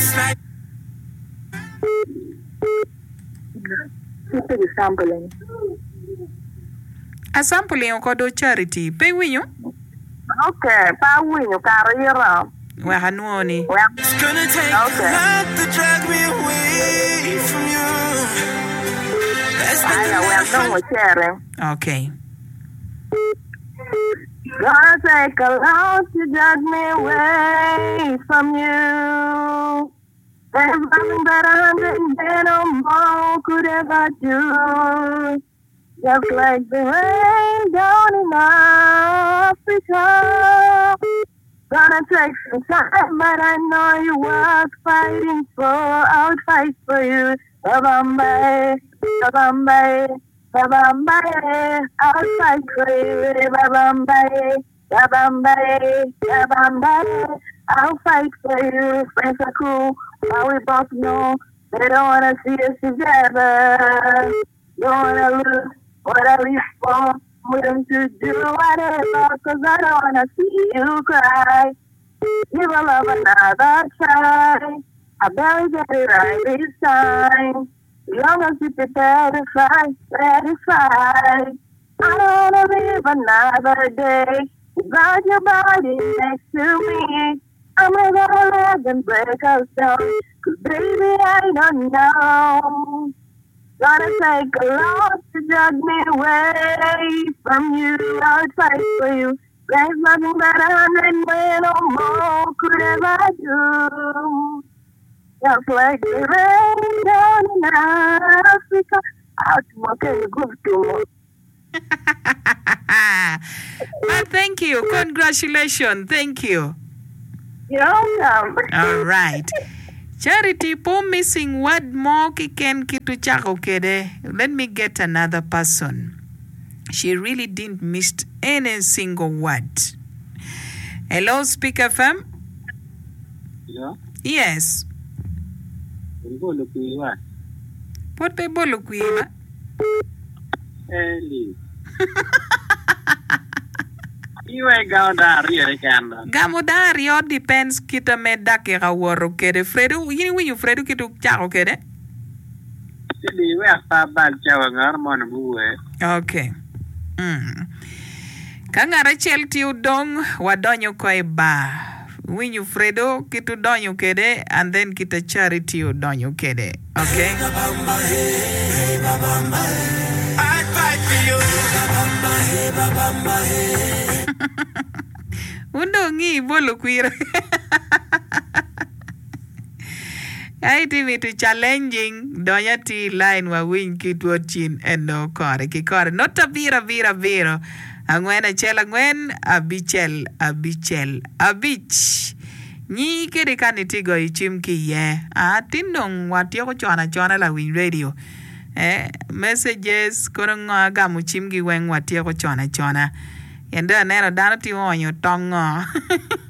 Sampling. A sampling ko do charity. Pay winyo? Okay, pa winyo karira. Wa hanuoni. It's gonna take a lot to drag me away from you. Okay. Gonna take a lot to drag me away from you. There's nothing that 110 or more could ever do. Just like the rain down in Africa. Gonna take some time, but I know you were fighting for. I'll fight for you. Babambae, babambae, babambae. I'll fight for you. Babambae, babambae, babambae. I'll fight for you. Friends are cool, but we both know they don't wanna see us together. Don't wanna lose what I live for. For them to do whatever, 'cause I don't wanna see you cry. Give a love another try. I better get it right this time. As long as you prepare to fight, satisfied. I don't wanna live another day without your body next to me. I'm gonna let them break us down, 'cause baby I don't know. Gonna take a lot to drag me away from you. I'll fight for you. There's nothing that 100 men or more could ever do. Just like the rain down in Africa. I'll smoke a good too. Thank you. Congratulations. Thank you. You're welcome. All right. Charity, po missing word mo kiken kitu chako kede. Let me get another person. She really didn't miss any single word. Hello, Speak FM. Hello? Yes. Bolo kuiwa. What pe bolo kuiwa? Eli. Iwe gaudari rekanda. Gamodari all depends kita medake kaworo kede. Fredo, yini winyu Fredo kitu chako kede? Sili we apa bal chawa ngar mon buwe. Okay. Kangara chelti udong wadonyo koi ba. Winyu Fredo kitu donyo kede and then kita Charity udonyo kede. Okay? I'd fight for you. Undo ngi bolo kuira. Aiti mi to challenging donya ti line wa win kitu chin eno kore ki kore nota vira angwen achel angwen abichel abich ni kede kaniti go ichim ki ye tindong watio ko chona la win radio messages kono nga muchim gi wen watio ko chona yenda nero dano ti wonyo tongo